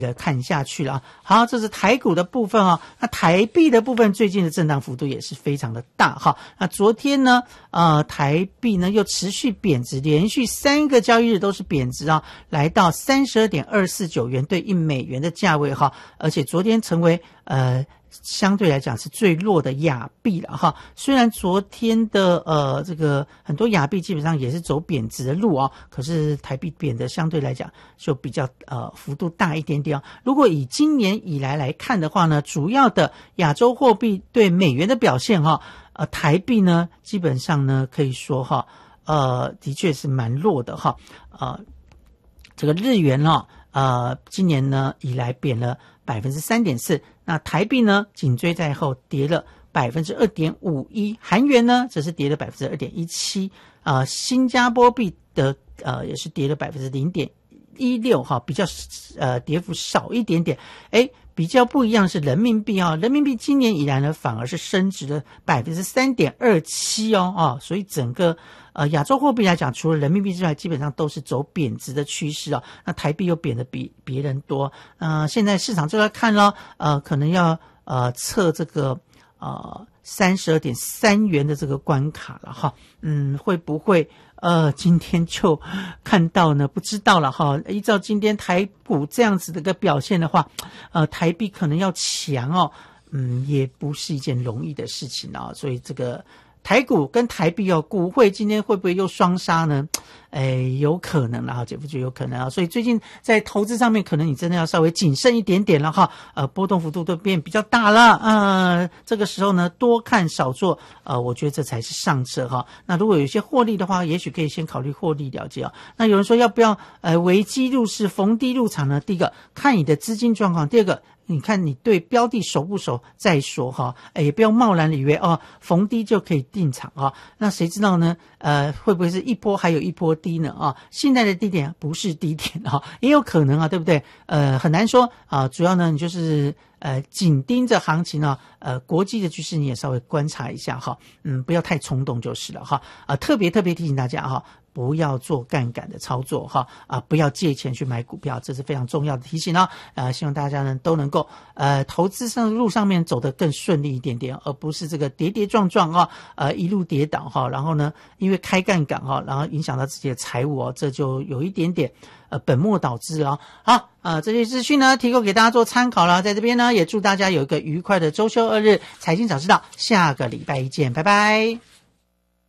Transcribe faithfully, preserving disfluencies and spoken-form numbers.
看下去了啊。好，这是台股的部分啊。那台币的部分最近的震荡幅度也是非常的大哈。那昨天呢，呃，台币呢又持续贬值，连续三个交易日都是贬值啊，来到 三十二点二四九元对一美元的价位哈。而且昨天成为呃相对来讲是最弱的亚币了哈。虽然昨天的呃这个很多亚币基本上也是走贬值的路啊，可是台币贬的相对来讲就比较呃幅度大一点点啊。如果以今年以来来看的话呢，主要的亚洲货币对美元的表现哈，呃台币呢基本上呢可以说哈呃的确是蛮弱的哈。呃这个日元哈呃今年呢以来贬了 百分之三点四， 那台币呢紧追在后跌了 百分之二点五一， 韩元呢则是跌了 百分之二点一七， 呃新加坡币的呃也是跌了 百分之零点一六 哈，比较呃跌幅少一点点。诶比较不一样是人民币啊，人民币今年以来呢反而是升值了 百分之三点二七 哦啊，所以整个呃亚洲货币来讲，除了人民币之外基本上都是走贬值的趋势啊。那台币又贬得比别人多，呃现在市场就在看咯，呃可能要呃测这个呃 三十二点三元的这个关卡了哈。嗯会不会呃今天就看到呢？不知道了哈。依照今天台股这样子的一个表现的话，呃台币可能要强哦，嗯也不是一件容易的事情啊。所以这个台股跟台币哦，股汇今天会不会又双杀呢？哎，有可能啦，姐夫就有可能啊。所以最近在投资上面，可能你真的要稍微谨慎一点点了哈。呃，波动幅度都变比较大了，呃，这个时候呢，多看少做，呃，我觉得这才是上策哈。那如果有一些获利的话，也许可以先考虑获利了结啊。那有人说要不要呃危机入市，逢低入场呢？第一个看你的资金状况，第二个你看你对标的熟不熟再说哈，哎，也不要贸然以为哦逢低就可以进场哈。那谁知道呢？呃，会不会是一波还有一波低呢？啊，现在的低点不是低点啊，也有可能啊，对不对？呃，很难说啊。主要呢，你就是呃紧盯着行情啊，呃，国际的局势你也稍微观察一下哈，嗯，不要太冲动就是了哈。啊，特别特别提醒大家哈，不要做杠杆的操作哈，啊，不要借钱去买股票，这是非常重要的提醒啊。呃，希望大家呢都能够呃投资上路上面走得更顺利一点点，而不是这个跌跌撞撞啊，呃一路跌倒哈，然后呢因为开杠杆哈，然后影响到自己的财务哦，这就有一点点呃本末倒置了。好，呃这些资讯呢提供给大家做参考了，在这边呢也祝大家有一个愉快的周休二日，财经早知道，下个礼拜一见，拜拜。